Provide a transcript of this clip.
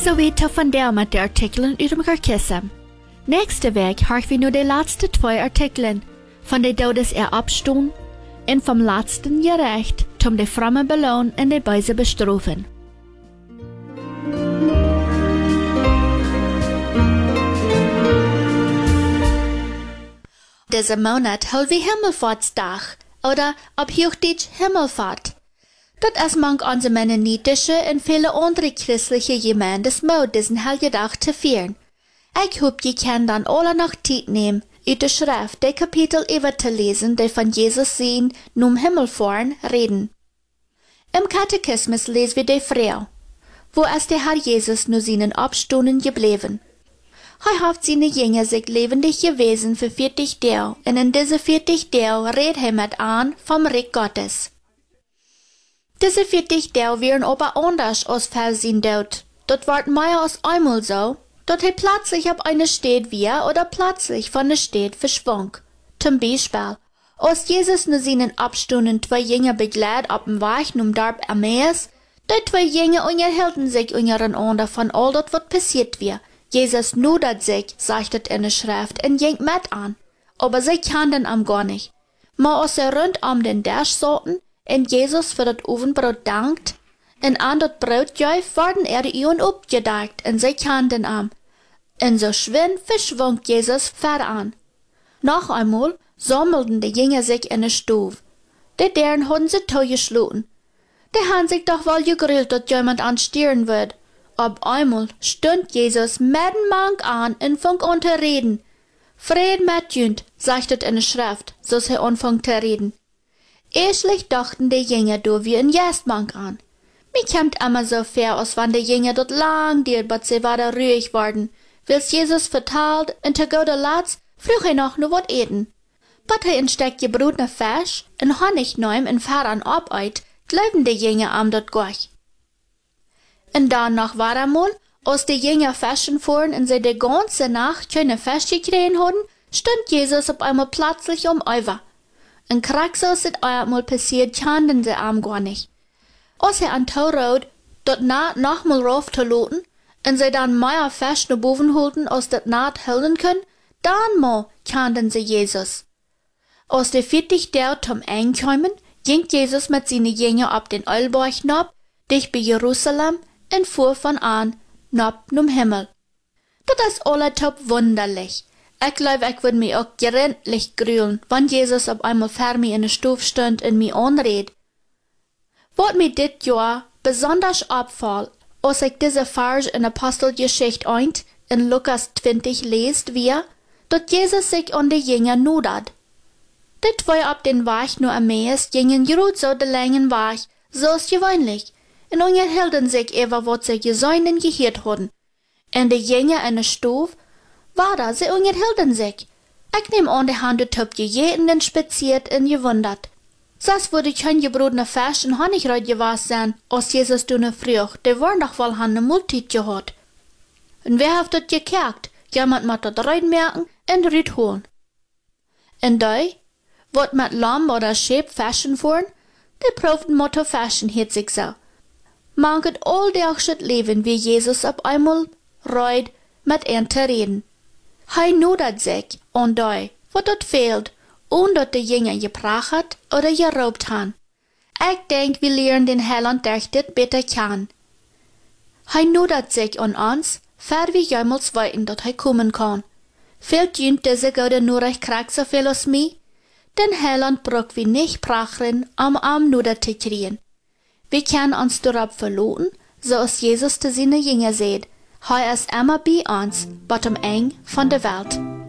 So wie van der met de artikelen uit elkaar kiezen. Nächste week horen we nu de laatste 2 artikelen van de dodes opstaan en vom laatsten gerecht om de fromme beloon en de böse bestrafen. Diese Monat holen wir Himmelfahrtsdag oder auf Hochdeutsch Himmelfahrt. Das ist manch unsere mennonitische und viele andere christliche Gemeindes Mode, diesen Helgetag zu feiern. Ich hoffe, ihr könnt dann alle noch Zeit nehmen, aus der Schrift die Kapitel über zu lesen, die von Jesus sehen, nun Himmelfahren reden. Im Katechismus lesen wir die Frau, wo ist der Herr Jesus nur seinen Abstunden geblieben. Hat seine Jünger sich lebendig gewesen für 40 Tage, und in diese 40 Tage redet er mit an vom Reich Gottes. Diese 40 Tage wären aber anders als für sein Tod. Dort ward mehr als einmal so, dass er plötzlich auf eine Stadt war oder plötzlich von der Stadt verschwand. Zum Beispiel, als Jesus nur seinen Abstunden 2 Jünger begleitet auf dem Weg zum Dorf Emmaus, die 2 Jünger unterhielten sich untereinander von all das, was passiert war. Jesus nudert sich, sagt es in der Schrift, und ging mit an. Aber sie kannten ihn gar nicht. Maar als sie rund den Tisch saßen, und Jesus für das Ofenbrot dankt, und an das Brot gab, wurden die Augen aufgedeckt, und sie kannten ihn. Und so schwind verschwand Jesus ver an. Noch einmal sammelten die Jünger sich in der Stube. Die deren hatten sie zugeschlossen. Die haben sich doch wohl gegrillt, dass jemand anstieren wird. Auf einmal stund Jesus mitten mank an und fing an zu reden. Fried mit jünd, sagt es in der Schrift, so sie anfängt zu reden. Erstlich dachten die Jünger do wie ein Jestmank an. Mir kommt immer so fair, als wenn die Jünger dort lang diert, but sie waren ruhig worden. Wils Jesus vertalt, und zu guter Letzt frug er noch nur wat eten. But er entsteckt gebrutene Fisch, und Honig neum und Faran abeit, glauben die Jünger am dort gleich. Und dann noch war einmal, als die Jünger fischen fuhren und sie die ganze Nacht keine Fisch gekriegt hatten, stund Jesus auf einmal plötzlich über. Und krack so ist es einmal passiert, kannten sie am gar nicht. Als er an Taurod, dort naht nochmal rauf zu loten, und sie dann mehr Fisch nach boven holten, als das naht halten können, dann mal kannten sie Jesus. Als die 40 Tage zum Ende kamen, ging Jesus mit seinen Jüngern ab den Ölberg nab, dicht bei Jerusalem, und fuhr von an, nab zum Himmel. Das ist allertop wunderlich. Ich glaube, ich würde mich auch gründlich grühlen, wenn Jesus auf einmal vor mir in der Stube stand und mich anredet. Was mir dit Jahr besonders abfällt, als ich diese Vers in Apostelgeschichte 1 in Lukas 20 lest, wir, dass Jesus sich an die Jünger nudert. Die 2 auf den Weg nur Emmaus gingen gut so den langen Weg, so ist gewöhnlich, und unterhielten sich über was sie gesehen und gehört hatten. Und die Jünger in der Stube, war sie unterhielten sich. Ich nehme an, die haben dort gejeten und spaziert und gewundert. Sonst würde kein gebrotene Fisch und Honigrot gewesen sein, als Jesus dünne früh, die waren doch wohl eine Multit gehabt. Und wer hat dort gekackt? Jemand muss dort reinmerken und rüt holen. Und die, wat mit Lamm oder Schäb fischen fuhren, die prüften Motto fischen hielt sich so. Man geht all das Leben, wie Jesus auf einmal reut, mit ihnen zu reden. Hij nudert sich und die, wat dort fehlt, und dat die Jünger gebracht hat oder geraubt han. Ich denk, wir lernen den Heiland durch dit besser kennen. Hij nudert sich an uns, für wir jemals weiten, dat hij kommen kann. Fehlt jünt diese Gode nur recht krank so viel als mich? Den Heiland braucht wir nicht prachen, am Nuder zu kriegen. Wir können uns darauf verloten, so als Jesus zu seinen Jünger sieht. Hij ist immer bei uns, bottom eng von der Welt.